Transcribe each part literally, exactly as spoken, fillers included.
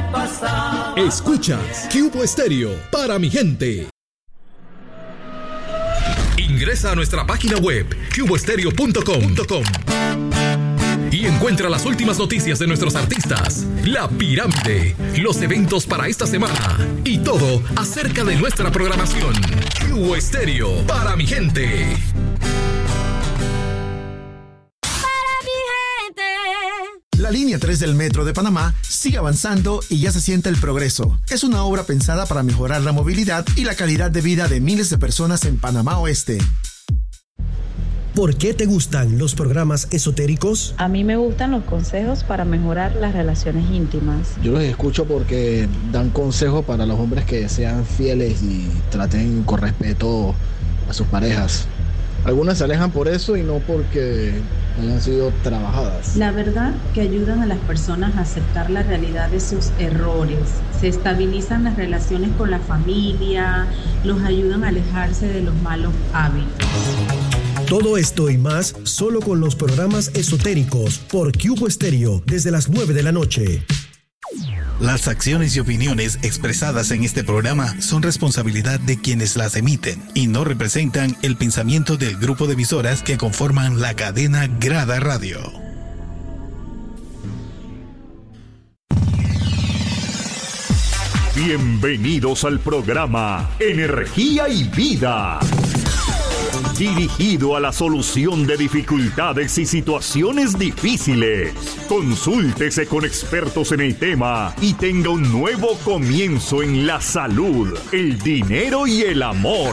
pasar. Escuchas Cubo Estéreo para mi gente. Ingresa a nuestra página web cubo estéreo punto com y encuentra las últimas noticias de nuestros artistas, La Pirámide, los eventos para esta semana y todo acerca de nuestra programación. Cubo Estéreo para mi gente. La línea tres del Metro de Panamá sigue avanzando y ya se siente el progreso. Es una obra pensada para mejorar la movilidad y la calidad de vida de miles de personas en Panamá Oeste. ¿Por qué te gustan los programas esotéricos? A mí me gustan los consejos para mejorar las relaciones íntimas. Yo los escucho porque dan consejos para los hombres que sean fieles y traten con respeto a sus parejas. Algunas se alejan por eso y no porque hayan sido trabajadas. La verdad que ayudan a las personas a aceptar la realidad de sus errores. Se estabilizan las relaciones con la familia, los ayudan a alejarse de los malos hábitos. Todo esto y más solo con los programas esotéricos por Cubo Estéreo desde las nueve de la noche. Las acciones y opiniones expresadas en este programa son responsabilidad de quienes las emiten y no representan el pensamiento del grupo de emisoras que conforman la cadena Grada Radio. Bienvenidos al programa Energía y Vida, dirigido a la solución de dificultades y situaciones difíciles. Consúltese con expertos en el tema y tenga un nuevo comienzo en la salud, el dinero y el amor.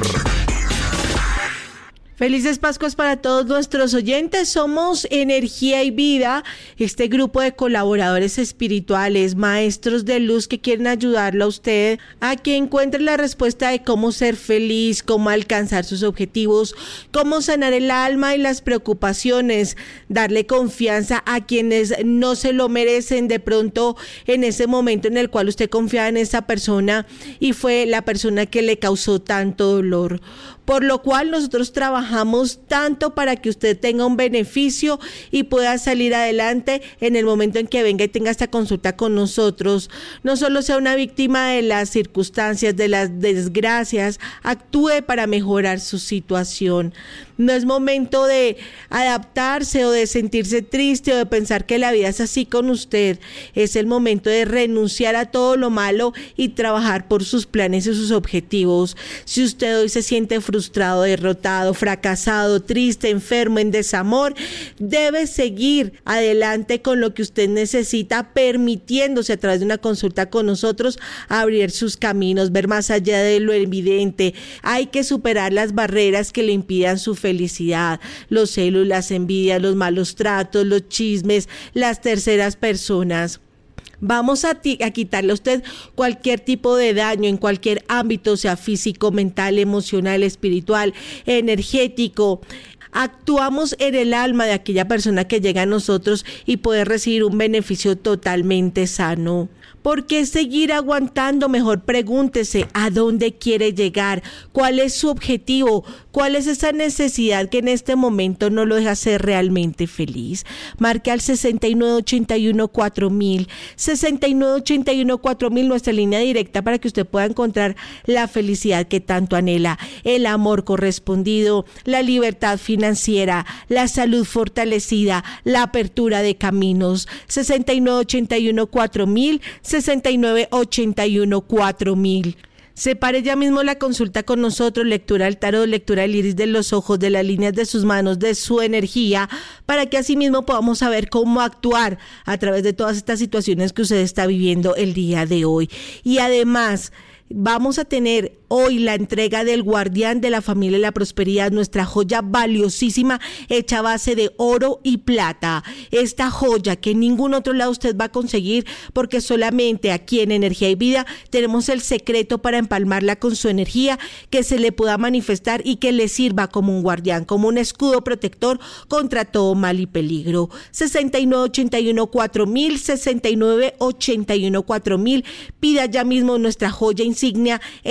Felices Pascuas para todos nuestros oyentes. Somos Energía y Vida, este grupo de colaboradores espirituales, maestros de luz que quieren ayudarlo a usted a que encuentre la respuesta de cómo ser feliz, cómo alcanzar sus objetivos, cómo sanar el alma y las preocupaciones, darle confianza a quienes no se lo merecen de pronto en ese momento en el cual usted confiaba en esa persona y fue la persona que le causó tanto dolor. Por lo cual nosotros trabajamos tanto para que usted tenga un beneficio y pueda salir adelante en el momento en que venga y tenga esta consulta con nosotros. No solo sea una víctima de las circunstancias, de las desgracias, actúe para mejorar su situación. No es momento de adaptarse o de sentirse triste o de pensar que la vida es así con usted. Es el momento de renunciar a todo lo malo y trabajar por sus planes y sus objetivos. Si usted hoy se siente frustrado, derrotado, fracasado, triste, enfermo, en desamor, debe seguir adelante con lo que usted necesita, permitiéndose a través de una consulta con nosotros abrir sus caminos, ver más allá de lo evidente. Hay que superar las barreras que le impidan su felicidad, los celos, las envidias, los malos tratos, los chismes, las terceras personas. Vamos a, ti, a quitarle a usted cualquier tipo de daño en cualquier ámbito, sea físico, mental, emocional, espiritual, energético. Actuamos en el alma de aquella persona que llega a nosotros y puede recibir un beneficio totalmente sano. ¿Por qué seguir aguantando? Mejor pregúntese a dónde quiere llegar, cuál es su objetivo, cuál es esa necesidad que en este momento no lo deja ser realmente feliz. Marque al sesenta y nueve ochenta y uno cuatro mil, sesenta y nueve ochenta y uno cuatro mil, nuestra línea directa para que usted pueda encontrar la felicidad que tanto anhela, el amor correspondido, la libertad financiera, la salud fortalecida, la apertura de caminos. sesenta y nueve ochenta y uno cuatro mil, sesenta y nueve ochenta y uno cuatro mil. Separe ya mismo la consulta con nosotros, lectura del tarot, lectura del iris de los ojos, de las líneas de sus manos, de su energía, para que así mismo podamos saber cómo actuar a través de todas estas situaciones que usted está viviendo el día de hoy. Y además, vamos a tener hoy la entrega del guardián de la familia y la prosperidad, nuestra joya valiosísima hecha a base de oro y plata. Esta joya que en ningún otro lado usted va a conseguir, porque solamente aquí en Energía y Vida tenemos el secreto para empalmarla con su energía, que se le pueda manifestar y que le sirva como un guardián, como un escudo protector contra todo mal y peligro. sesenta y nueve ochenta y uno cuatro mil, sesenta y nueve ochenta y uno cuatro mil. Pida ya mismo nuestra joya insignia, el guardián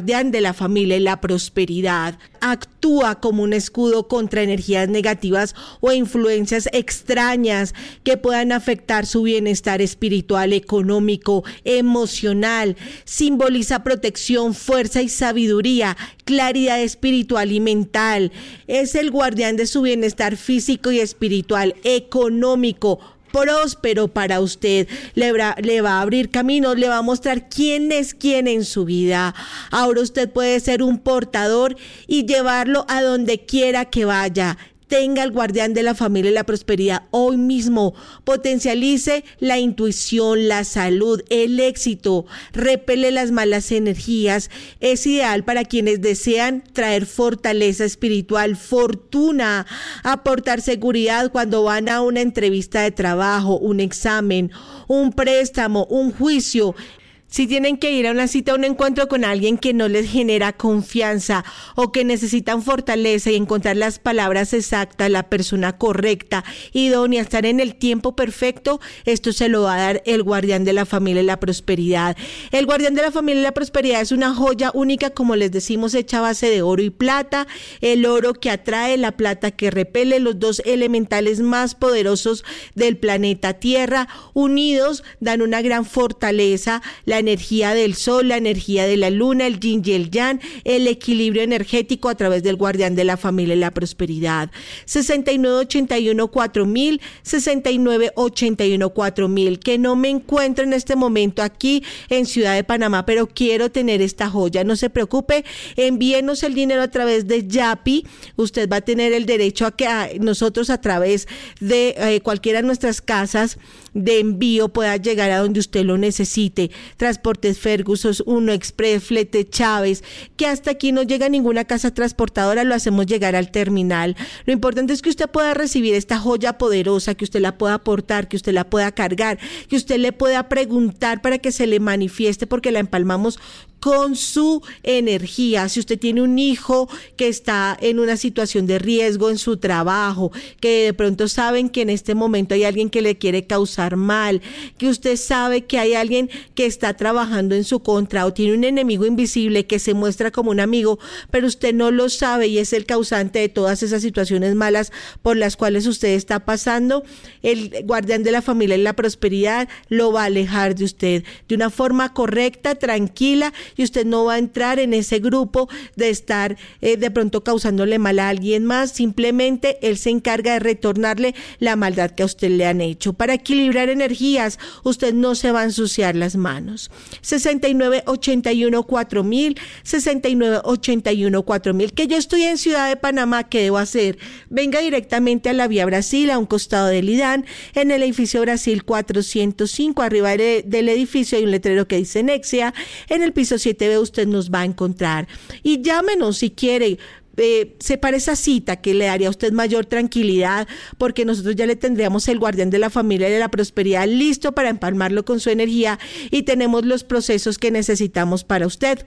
guardián de la familia y la prosperidad. Actúa como un escudo contra energías negativas o influencias extrañas que puedan afectar su bienestar espiritual, económico, emocional. Simboliza protección, fuerza y sabiduría, claridad espiritual y mental. Es el guardián de su bienestar físico y espiritual, económico, próspero para usted. Le va, le va a abrir caminos, le va a mostrar quién es quién en su vida. Ahora usted puede ser un portador y llevarlo a donde quiera que vaya. Tenga el guardián de la familia y la prosperidad hoy mismo. Potencialice la intuición, la salud, el éxito. Repele las malas energías. Es ideal para quienes desean traer fortaleza espiritual, fortuna, aportar seguridad cuando van a una entrevista de trabajo, un examen, un préstamo, un juicio. Si tienen que ir a una cita, a un encuentro con alguien que no les genera confianza o que necesitan fortaleza y encontrar las palabras exactas, la persona correcta, idónea, estar en el tiempo perfecto, esto se lo va a dar el guardián de la familia y la prosperidad. El guardián de la familia y la prosperidad es una joya única, como les decimos, hecha a base de oro y plata. El oro que atrae, la plata que repele, los dos elementales más poderosos del planeta Tierra, unidos dan una gran fortaleza. La energía del sol, la energía de la luna, el yin y el yang, el equilibrio energético a través del guardián de la familia y la prosperidad. sesenta y nueve ochenta y uno cuatro mil, sesenta y nueve ochenta y uno cuatro mil. Que no me encuentro en este momento aquí en Ciudad de Panamá, pero quiero tener esta joya. No se preocupe, envíenos el dinero a través de Yapi. Usted va a tener el derecho a que a nosotros a través de eh, cualquiera de nuestras casas de envío pueda llegar a donde usted lo necesite. Transportes Ferguson, Uno Express, Flete Chávez, que hasta aquí no llega ninguna casa transportadora, lo hacemos llegar al terminal. Lo importante es que usted pueda recibir esta joya poderosa, que usted la pueda aportar, que usted la pueda cargar, que usted le pueda preguntar para que se le manifieste, porque la empalmamos con su energía. Si usted tiene un hijo que está en una situación de riesgo en su trabajo, que de pronto saben que en este momento hay alguien que le quiere causar mal, que usted sabe que hay alguien que está trabajando en su contra o tiene un enemigo invisible que se muestra como un amigo, pero usted no lo sabe y es el causante de todas esas situaciones malas por las cuales usted está pasando, el guardián de la familia y la prosperidad lo va a alejar de usted de una forma correcta, tranquila, y usted no va a entrar en ese grupo de estar eh, de pronto causándole mal a alguien más. Simplemente él se encarga de retornarle la maldad que a usted le han hecho. Para equilibrar energías, usted no se va a ensuciar las manos. sesenta y nueve ochenta y uno cuatro mil, sesenta y nueve ochenta y uno cuatro mil. Que yo estoy en Ciudad de Panamá, ¿qué debo hacer? Venga directamente a la Vía Brasil, a un costado del IDAN, en el edificio Brasil cuatrocientos cinco, arriba de, del edificio hay un letrero que dice Nexia. En el piso siete B usted nos va a encontrar. Y llámenos si quiere. Eh, separe esa cita que le daría a usted mayor tranquilidad, porque nosotros ya le tendríamos el guardián de la familia y de la prosperidad listo para empalmarlo con su energía y tenemos los procesos que necesitamos para usted.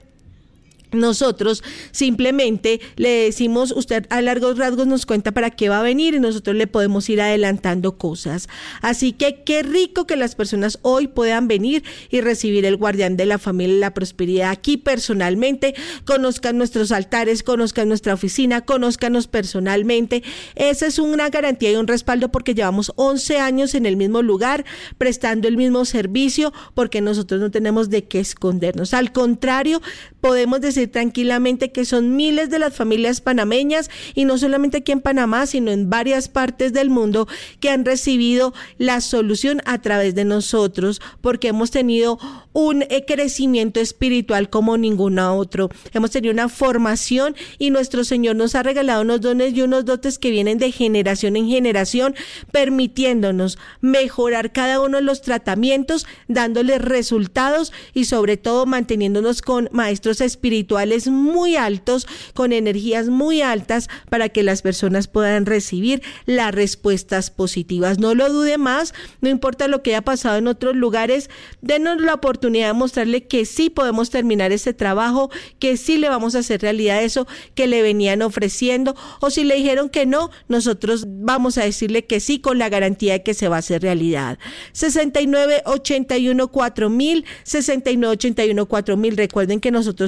Nosotros simplemente le decimos, usted a largos rasgos nos cuenta para qué va a venir y nosotros le podemos ir adelantando cosas. Así que qué rico que las personas hoy puedan venir y recibir el guardián de la familia y la prosperidad aquí personalmente, conozcan nuestros altares, conozcan nuestra oficina, conózcanos personalmente. Esa es una garantía y un respaldo porque llevamos once años en el mismo lugar, prestando el mismo servicio, porque nosotros no tenemos de qué escondernos. Al contrario, podemos decir tranquilamente que son miles de las familias panameñas y no solamente aquí en Panamá, sino en varias partes del mundo que han recibido la solución a través de nosotros, porque hemos tenido un crecimiento espiritual como ningún otro. Hemos tenido una formación y nuestro Señor nos ha regalado unos dones y unos dotes que vienen de generación en generación, permitiéndonos mejorar cada uno de los tratamientos, dándoles resultados y sobre todo manteniéndonos con maestros espirituales muy altos, con energías muy altas, para que las personas puedan recibir las respuestas positivas. No lo dude más, no importa lo que haya pasado en otros lugares, denos la oportunidad de mostrarle que sí podemos terminar ese trabajo, que sí le vamos a hacer realidad eso que le venían ofreciendo, o si le dijeron que no, nosotros vamos a decirle que sí con la garantía de que se va a hacer realidad. sesenta y nueve ochenta y uno cuatro mil, sesenta y nueve ochenta y uno cuatro mil. Recuerden que nosotros tenemos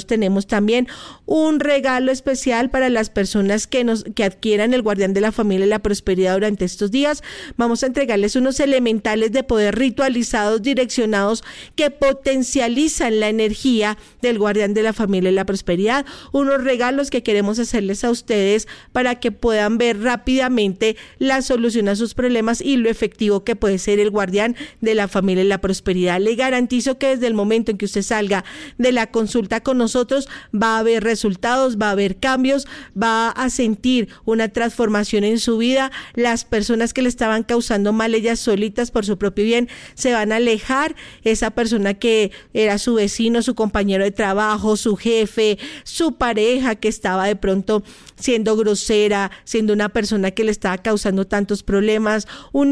también un regalo especial para las personas que nos que adquieran el Guardián de la Familia y la Prosperidad durante estos días. Vamos a entregarles unos elementales de poder ritualizados, direccionados, que potencializan la energía del Guardián de la Familia y la Prosperidad. Unos regalos que queremos hacerles a ustedes para que puedan ver rápidamente la solución a sus problemas y lo efectivo que puede ser el Guardián de la Familia y la Prosperidad. Le garantizo que desde el momento en que usted salga de la consulta con nosotros va a haber resultados, va a haber cambios, va a sentir una transformación en su vida. Las personas que le estaban causando mal, ellas solitas por su propio bien, se van a alejar. Esa persona que era su vecino, su compañero de trabajo, su jefe, su pareja que estaba de pronto siendo grosera, siendo una persona que le estaba causando tantos problemas, un